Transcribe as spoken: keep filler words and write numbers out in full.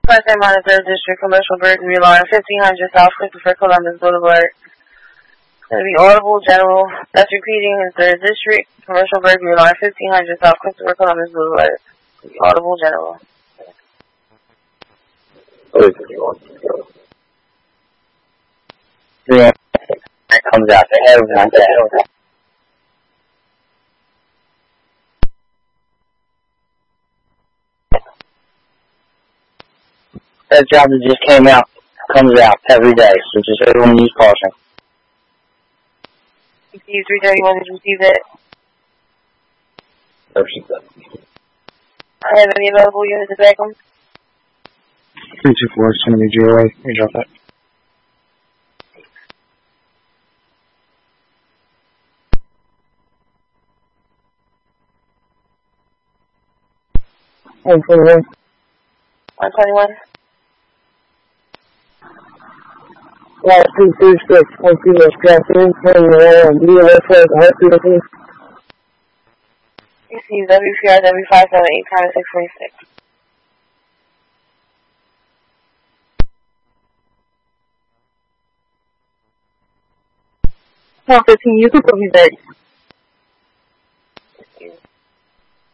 West End Minor third District, Commercial Burglary Alarm, fifteen hundred South Christopher Columbus Boulevard. It's going to be audible, general. That's repeating in third District, Commercial Burglary Alarm, fifteen hundred South Christopher Columbus Boulevard. It's audible, general. Yeah, it comes out to everyone. That job that just came out comes out every day, so just everyone use caution. C T three thirty-one, did you receive that? I have any available units to back them? three two four, it's going to be J O A. Let me drop that. one twenty-one. one twenty-one. Right, two three six, one female strapped in, carrying around, leading website, hospital, please. You see W P R W five seven eight, kind of six twenty-six. one fifteen, you can put me back.